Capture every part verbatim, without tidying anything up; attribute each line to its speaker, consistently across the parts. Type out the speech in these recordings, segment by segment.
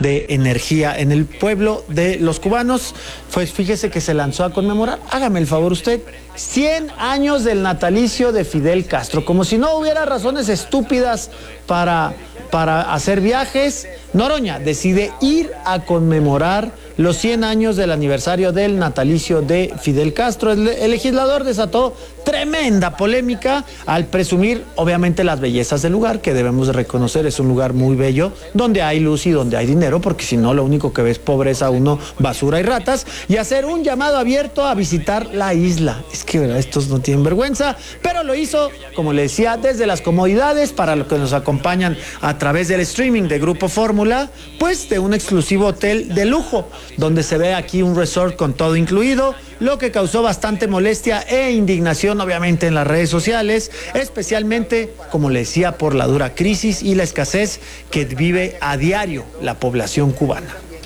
Speaker 1: de energía en el pueblo de los cubanos. Pues fíjese que se lanzó a conmemorar, hágame el favor usted, cien años del natalicio de Fidel Castro. Como si no hubiera razones estúpidas para, para hacer viajes, Noroña decide ir a conmemorar los cien años del aniversario del natalicio de Fidel Castro. El, el legislador desató tremenda polémica al presumir, obviamente, las bellezas del lugar, que debemos de reconocer, es un lugar muy bello, donde hay luz y donde hay dinero, porque si no, lo único que ves es pobreza, uno, basura y ratas, y hacer un llamado abierto a visitar la isla. Es que, ¿verdad?, estos no tienen vergüenza, pero lo hizo, como le decía, desde las comodidades, para los que nos acompañan a través del streaming de Grupo Fórmula, pues de un exclusivo hotel de lujo, donde se ve aquí un resort con todo incluido, lo que causó bastante molestia e indignación, obviamente, en las redes sociales, especialmente, como le decía, por la dura crisis y la escasez que vive a diario la población cubana.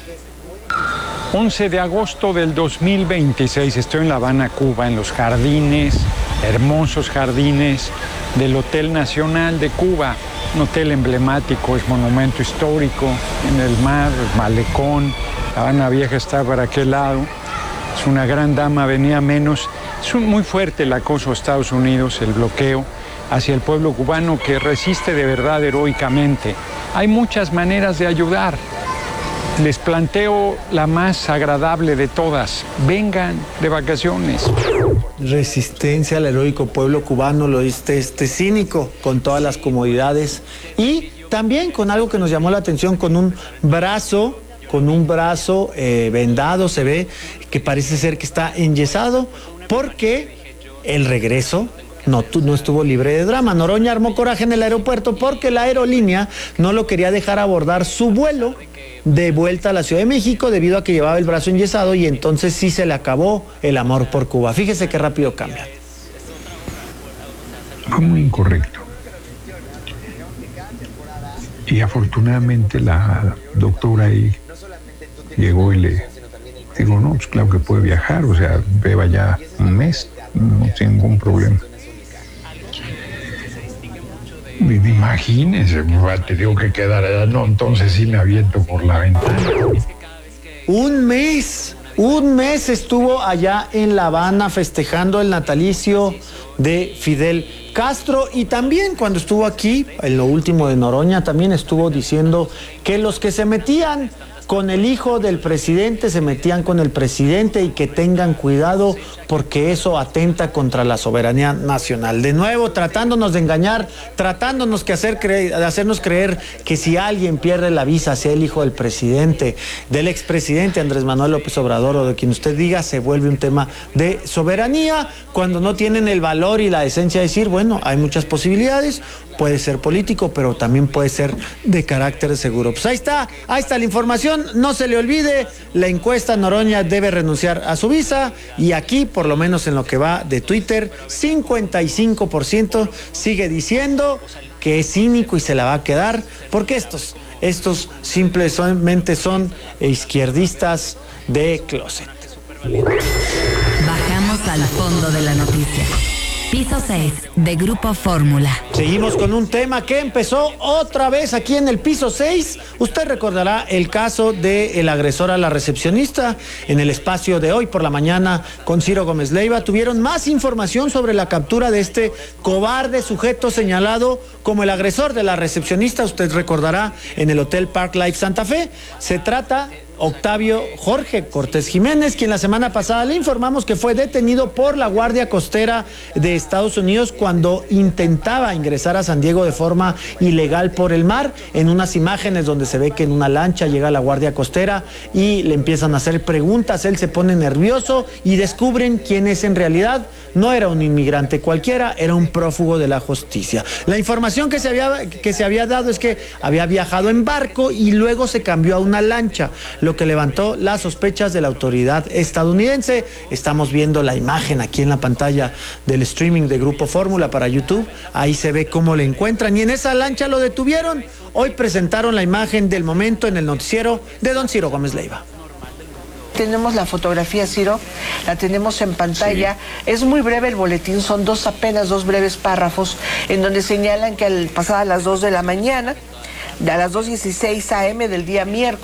Speaker 2: once de agosto del dos mil veintiséis, estoy en La Habana, Cuba, en los jardines, hermosos jardines del Hotel Nacional de Cuba, un hotel emblemático, es monumento histórico, en el mar, el malecón. La Habana Vieja está para aquel lado, es una gran dama, venía menos. Es muy fuerte el acoso a Estados Unidos, el bloqueo hacia el pueblo cubano, que resiste de verdad heroicamente. Hay muchas maneras de ayudar. Les planteo la más agradable de todas: vengan de vacaciones.
Speaker 1: Resistencia al heroico pueblo cubano, lo diste este cínico, con todas las comodidades, y también con algo que nos llamó la atención, con un brazo con un brazo eh, vendado, se ve que parece ser que está enyesado, porque el regreso no, no estuvo libre de drama. Noroña armó coraje en el aeropuerto porque la aerolínea no lo quería dejar abordar su vuelo de vuelta a la Ciudad de México, debido a que llevaba el brazo enyesado, y entonces sí se le acabó el amor por Cuba. Fíjese qué rápido cambia.
Speaker 3: Fue muy incorrecto. Y afortunadamente la doctora ahí llegó y le digo, no, pues claro que puede viajar, o sea, beba ya un mes, no tiene ningún problema. Imagínense, te digo que quedar, no, entonces sí me aviento por la ventana.
Speaker 1: Un mes, un mes estuvo allá en La Habana festejando el natalicio de Fidel Castro, y también cuando estuvo aquí, en lo último de Noroña, también estuvo diciendo que los que se metían con el hijo del presidente se metían con el presidente, y que tengan cuidado porque eso atenta contra la soberanía nacional. De nuevo, tratándonos de engañar, tratándonos que hacer cre- de hacernos creer que si alguien pierde la visa, sea el hijo del presidente, del expresidente Andrés Manuel López Obrador, o de quien usted diga, se vuelve un tema de soberanía, cuando no tienen el valor y la decencia de decir, bueno, hay muchas posibilidades, puede ser político, pero también puede ser de carácter seguro. Pues ahí está, ahí está la información. No se le olvide, la encuesta: Noroña debe renunciar a su visa, y aquí, por lo menos en lo que va de Twitter, cincuenta y cinco por ciento sigue diciendo que es cínico y se la va a quedar, porque estos, estos simplemente son izquierdistas de closet.
Speaker 4: Bajamos al fondo de la noticia. Piso seis de Grupo Fórmula.
Speaker 1: Seguimos con un tema que empezó otra vez aquí en el piso seis. Usted recordará el caso del agresor a la recepcionista. En el espacio de Hoy por la Mañana con Ciro Gómez Leiva tuvieron más información sobre la captura de este cobarde sujeto señalado como el agresor de la recepcionista. Usted recordará, en el Hotel Park Life Santa Fe. Se trata Octavio Jorge Cortés Jiménez, quien la semana pasada le informamos que fue detenido por la Guardia Costera de Estados Unidos cuando intentaba ingresar a San Diego de forma ilegal por el mar. En unas imágenes donde se ve que en una lancha llega la Guardia Costera y le empiezan a hacer preguntas, él se pone nervioso y descubren quién es en realidad. No era un inmigrante cualquiera, era un prófugo de la justicia. La información que se había, que se había dado es que había viajado en barco y luego se cambió a una lancha, lo que levantó las sospechas de la autoridad estadounidense. Estamos viendo la imagen aquí en la pantalla del streaming de Grupo Fórmula para YouTube. Ahí se ve cómo le encuentran, y en esa lancha lo detuvieron. Hoy presentaron la imagen del momento en el noticiero de don Ciro Gómez Leiva.
Speaker 5: Tenemos la fotografía, Ciro, la tenemos en pantalla. Sí. Es muy breve el boletín, son dos apenas dos breves párrafos en donde señalan que al pasar a las dos de la mañana, a las dos dieciséis a eme del día miércoles,